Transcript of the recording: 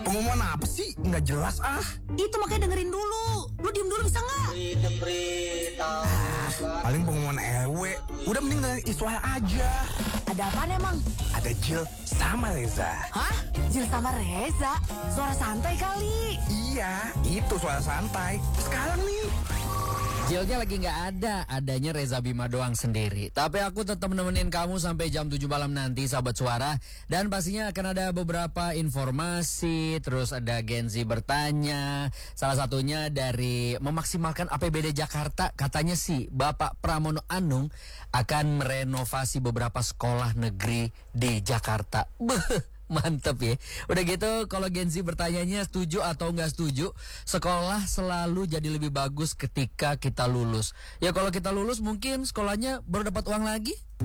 Pengumuman apa sih? Nggak jelas ah. Itu makanya dengerin dulu. Lu diem dulu bisa nggak? Paling pengumuman RW. Udah mending dengerin Iswah aja. Ada apaan emang? Ada Jill sama Reza. Hah? Jil sama Reza? Suara santai kali. Iya, itu suara santai. Sekarang nih. Jilnya lagi nggak ada, adanya Reza Bima doang sendiri. Tapi aku tetap nemenin kamu sampai jam 7 malam nanti, sahabat suara. Dan pastinya akan ada beberapa informasi, terus ada Gen Z bertanya. Salah satunya dari memaksimalkan APBD Jakarta, katanya sih Bapak Pramono Anung akan merenovasi beberapa sekolah negeri di Jakarta. Beuh. Mantep ya. Udah gitu kalau Gen Z bertanyanya setuju atau nggak setuju, sekolah selalu jadi lebih bagus ketika kita lulus. Ya kalau kita lulus mungkin sekolahnya baru dapat uang lagi.